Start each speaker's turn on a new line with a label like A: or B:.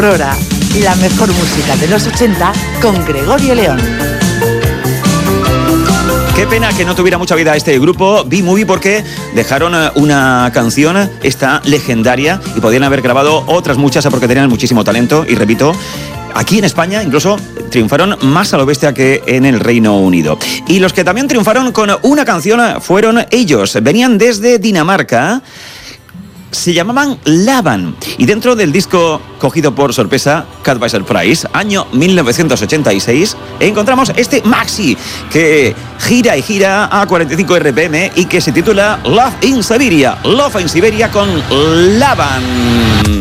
A: Aurora, la mejor música de los 80 con Gregorio León.
B: Qué pena que no tuviera mucha vida este grupo B-Movie, porque dejaron una canción, esta legendaria, y podían haber grabado otras muchas porque tenían muchísimo talento. Y repito, aquí en España incluso triunfaron más a lo bestia que en el Reino Unido. Y los que también triunfaron con una canción fueron ellos. Venían desde Dinamarca. Se llamaban Laban, y dentro del disco cogido por sorpresa, Cat by Surprise, año 1986, encontramos este maxi que gira y gira a 45 RPM y que se titula Love in Siberia con Laban.